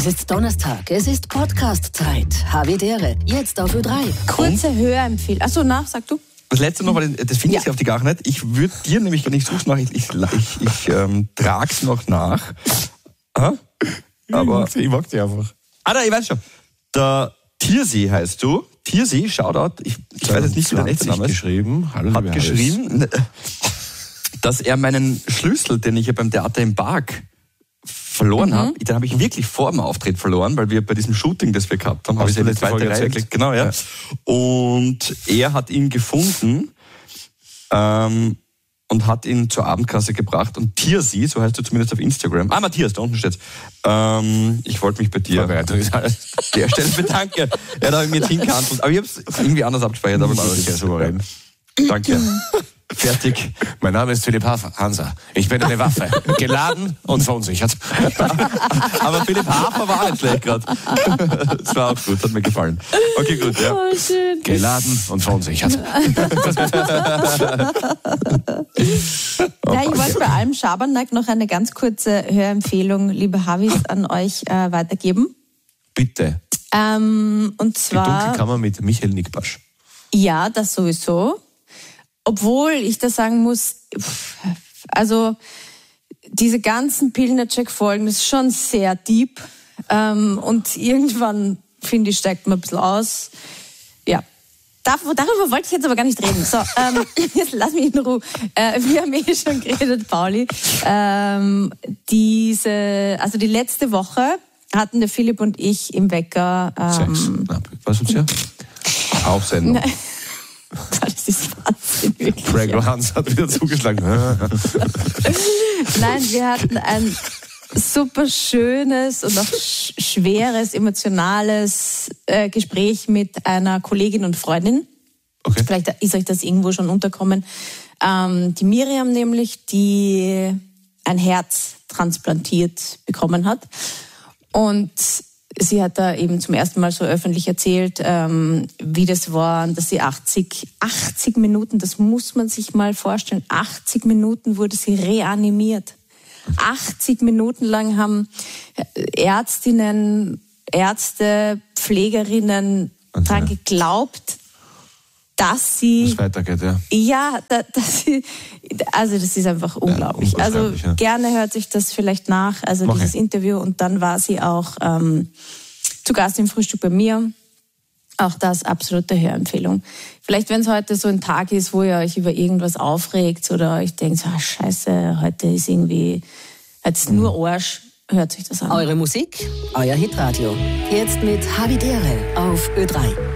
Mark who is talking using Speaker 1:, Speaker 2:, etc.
Speaker 1: Es ist Donnerstag, es ist Podcast-Zeit. Havidere, jetzt auf Ö3.
Speaker 2: Kurze Hörempfehlung. Achso, sag du.
Speaker 3: Das letzte noch, weil das finde ich auf die gar nicht. Ich würde dir nämlich, wenn ich such's nach, ich trag's noch nach. Aber
Speaker 4: ich mag die einfach.
Speaker 3: Ich weiß schon. Der Tiersee heißt du. Tiersee, Shoutout. Ich weiß jetzt nicht, wie der echte Name ist. Hat geschrieben, dass er meinen Schlüssel, den ich ja beim Theater im Park verloren habe, den habe ich wirklich vor dem Auftritt verloren, weil wir bei diesem Shooting, das wir gehabt haben, habe ich in die zweite Reihe geklickt. Genau, ja. Und er hat ihn gefunden und hat ihn zur Abendkasse gebracht. Und Tiersee, so heißt du zumindest auf Instagram. Matthias, da unten steht's. Ich wollte mich bei dir der Stelle bedanken. Er hat auch mir hingehandelt. Aber ich habe es irgendwie anders abgespeichert. Aber das ist ja souverän. Danke. Fertig.
Speaker 4: Mein Name ist Philipp Hanser. Ich bin eine Waffe. Geladen und verunsichert.
Speaker 3: Aber Philipp Hafer war nicht schlecht gerade. Das war auch gut, hat mir gefallen. Okay, gut, ja.
Speaker 2: Oh, schön.
Speaker 4: Geladen und verunsichert.
Speaker 2: Ich wollte bei allem Schabernack noch eine ganz kurze Hörempfehlung, liebe Havis, an euch weitergeben.
Speaker 4: Bitte.
Speaker 2: Und zwar...
Speaker 4: Die Dunkelkammer mit Michael Nickbasch.
Speaker 2: Ja, das sowieso. Obwohl ich da sagen muss, also diese ganzen Pilnacek-Folgen, das ist schon sehr deep. Und irgendwann, finde ich, steigt man ein bisschen aus. Ja, darüber wollte ich jetzt aber gar nicht reden. So, jetzt lass mich in Ruhe. Wir haben schon geredet, Pauli. Die letzte Woche hatten der Philipp und ich im Wecker...
Speaker 4: Sex. Was ist ja? Auch Sendung.
Speaker 2: Das ist Wahnsinn, wirklich.
Speaker 4: Gregor Hans hat wieder zugeschlagen.
Speaker 2: Nein, wir hatten ein super schönes und auch schweres, emotionales Gespräch mit einer Kollegin und Freundin.
Speaker 4: Okay.
Speaker 2: Vielleicht ist euch das irgendwo schon unterkommen. Die Miriam nämlich, die ein Herz transplantiert bekommen hat. Und sie hat da eben zum ersten Mal so öffentlich erzählt, wie das war, dass sie 80 Minuten, das muss man sich mal vorstellen, 80 Minuten wurde sie reanimiert. 80 Minuten lang haben Ärztinnen, Ärzte, Pflegerinnen daran geglaubt, dass sie...
Speaker 4: Das weitergeht, ja.
Speaker 2: Ja, das ist einfach unglaublich.
Speaker 4: Ja,
Speaker 2: also gerne hört sich das vielleicht nach, dieses Interview. Und dann war sie auch zu Gast im Frühstück bei mir. Auch das absolute Hörempfehlung. Vielleicht, wenn es heute so ein Tag ist, wo ihr euch über irgendwas aufregt oder euch denkt, scheiße, heute ist nur Arsch, hört sich das an.
Speaker 1: Eure Musik, euer Hitradio. Jetzt mit Havidere auf Ö3.